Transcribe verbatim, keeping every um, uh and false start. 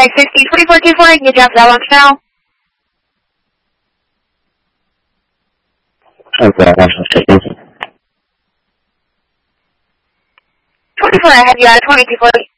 five sixty, twenty-four two four, I can get you out to that lunch now. Okay, that's okay, thank you. twenty-four, I have you out at twenty-two forty.